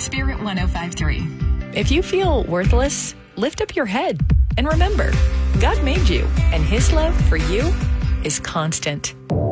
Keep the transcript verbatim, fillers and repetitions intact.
Spirit one oh five point three. If you feel worthless, lift up your head and remember, God made you, and His love for you is constant.